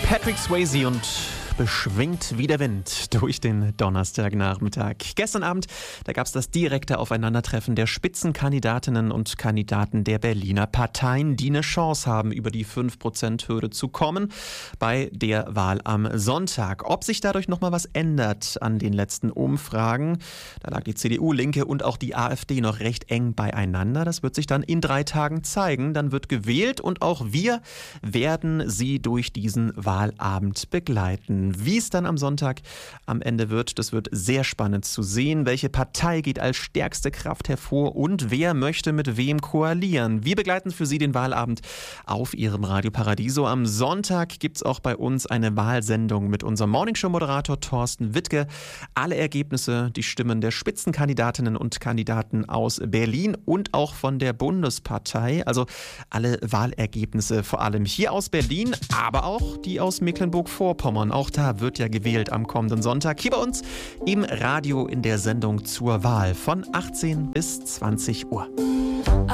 Patrick Swayze und beschwingt wie der Wind durch den Donnerstagnachmittag. Gestern Abend, da gab es das direkte Aufeinandertreffen der Spitzenkandidatinnen und Kandidaten der Berliner Parteien, die eine Chance haben, über die 5%-Hürde zu kommen bei der Wahl am Sonntag. Ob sich dadurch nochmal was ändert an den letzten Umfragen, da lag die CDU, Linke und auch die AfD noch recht eng beieinander. Das wird sich dann in 3 Tagen zeigen. Dann wird gewählt und auch wir werden Sie durch diesen Wahlabend begleiten. Wie es dann am Sonntag am Ende wird, das wird sehr spannend zu sehen. Welche Partei geht als stärkste Kraft hervor und wer möchte mit wem koalieren? Wir begleiten für Sie den Wahlabend auf Ihrem Radio Paradiso. Am Sonntag gibt es auch bei uns eine Wahlsendung mit unserem Morningshow-Moderator Thorsten Wittke. Alle Ergebnisse, die Stimmen der Spitzenkandidatinnen und Kandidaten aus Berlin und auch von der Bundespartei. Also alle Wahlergebnisse, vor allem hier aus Berlin, aber auch die aus Mecklenburg-Vorpommern. Auch da wird ja gewählt am kommenden Sonntag hier bei uns im Radio in der Sendung zur Wahl von 18 bis 20 Uhr.